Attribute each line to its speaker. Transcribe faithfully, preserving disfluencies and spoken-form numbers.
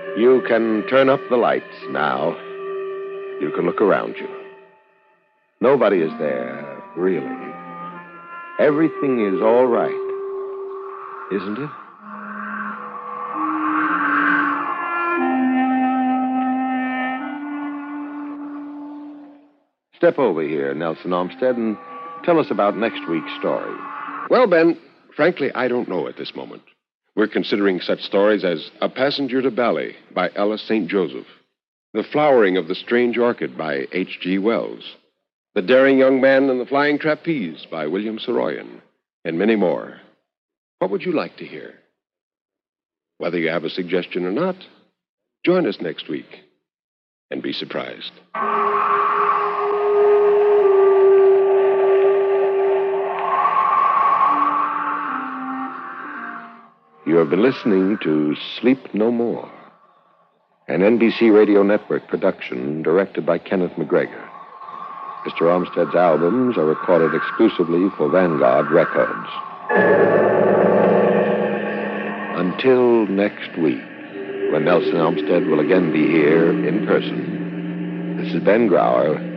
Speaker 1: You can turn up the lights now. You can look around you. Nobody is there, really. Everything is all right, isn't it? Step over here, Nelson Olmsted, and tell us about next week's story.
Speaker 2: Well, Ben, frankly, I don't know at this moment. We're considering such stories as A Passenger to Bali by Ellis Saint Joseph, The Flowering of the Strange Orchid by H G Wells, The Daring Young Man and the Flying Trapeze by William Saroyan, and many more. What would you like to hear? Whether you have a suggestion or not, join us next week and be surprised.
Speaker 1: You have been listening to Sleep No More, an N B C Radio Network production directed by Kenneth McGregor. Mister Olmsted's albums are recorded exclusively for Vanguard Records. Until next week, when Nelson Olmsted will again be here in person, this is Ben Grauer